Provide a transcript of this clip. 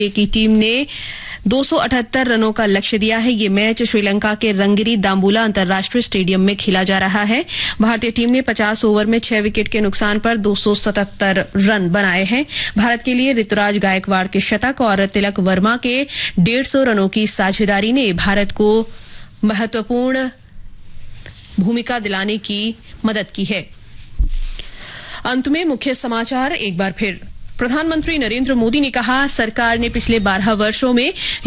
की टीम ने 278 रनों का लक्ष्य दिया है। ये मैच श्रीलंका के रंगिरी दाम्बुला अंतर्राष्ट्रीय स्टेडियम में खेला जा रहा है। भारतीय टीम ने 50 ओवर में 6 विकेट के नुकसान पर 277 रन बनाए हैं। भारत के लिए ऋतुराज गायकवाड़ के शतक और तिलक वर्मा के 150 रनों की साझेदारी ने भारत को महत्वपूर्ण भूमिका दिलाने की मदद की है। अंत में मुख्य समाचार एक बार फिर। प्रधानमंत्री नरेंद्र मोदी ने कहा, सरकार ने पिछले 12 वर्षों में